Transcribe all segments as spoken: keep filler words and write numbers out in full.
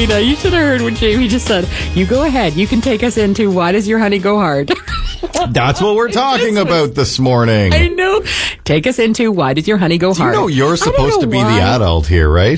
Karina, you should have heard what Jamie just said. You go ahead. You can take us into why does your honey go hard? That's what we're talking about was, this morning. I know. Take us into why does your honey go Do hard? You know you're supposed know to be why. the adult here, right?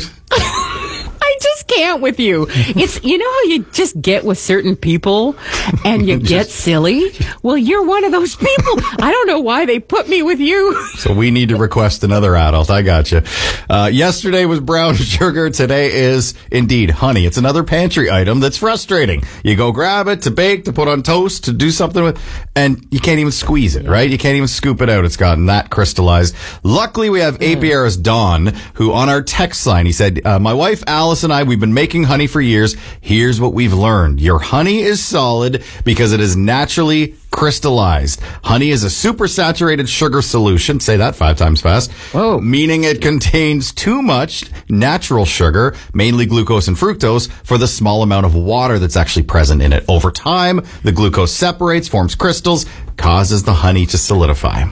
I just can't with you. It's, you know how you just get with certain people and you get silly? Well, you're one of those people. I don't know why they put me with you. So we need to request another adult. I got you. Uh, yesterday was brown sugar. Today is indeed honey. It's another pantry item that's frustrating. You go grab it to bake, to put on toast, to do something with, and you can't even squeeze it, right? You can't even scoop it out. It's gotten that crystallized. Luckily, we have Apiarist Don, who on our text line, he said, uh, my wife Alice and I, we've been making honey for years. Here's what we've learned. Your honey is solid because it is naturally crystallized. Honey is a supersaturated sugar solution. Say that five times fast. Whoa. Meaning it contains too much natural sugar, mainly glucose and fructose, for the small amount of water that's actually present in it. Over time, the glucose separates, forms crystals, causes the honey to solidify.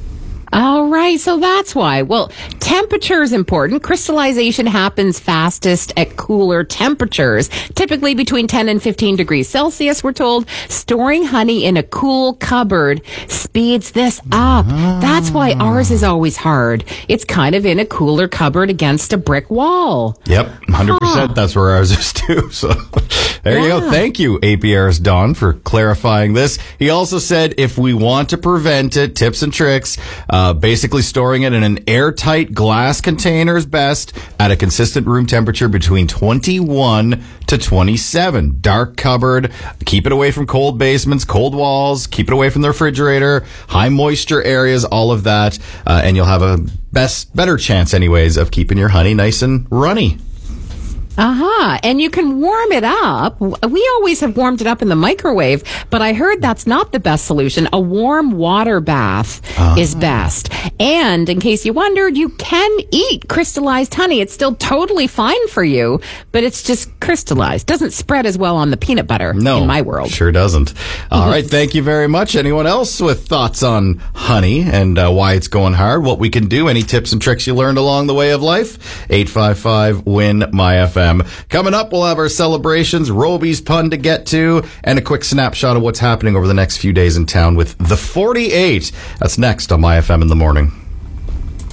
All right, so that's why. Well, temperature is important. Crystallization happens fastest at cooler temperatures, typically between ten and fifteen degrees Celsius, we're told. Storing honey in a cool cupboard speeds this up. Ah. That's why ours is always hard. It's kind of in a cooler cupboard against a brick wall. Yep, one hundred percent. Huh. That's where ours is too. So there yeah. you go. Thank you, Apiarist Don, for clarifying this. He also said if we want to prevent it, tips and tricks, uh, basically storing it in an airtight glass container is best at a consistent room temperature between twenty-one to twenty-seven. Dark cupboard. Keep it away from cold basements, cold walls. Keep it away from the refrigerator. High moisture areas, all of that. Uh, and you'll have a best, better chance anyways of keeping your honey nice and runny. Uh-huh. And you can warm it up. We always have warmed it up in the microwave, but I heard that's not the best solution. A warm water bath uh-huh. is best. And in case you wondered, you can eat crystallized honey. It's still totally fine for you, but it's just crystallized. Doesn't spread as well on the peanut butter no, in my world. Sure doesn't. All right. Thank you very much. Anyone else with thoughts on honey and uh, why it's going hard, what we can do, any tips and tricks you learned along the way of life? eight five five, win my F M. Coming up, we'll have our celebrations, Roby's pun to get to, and a quick snapshot of what's happening over the next few days in town with the forty-eight. That's next on My F M in the Morning.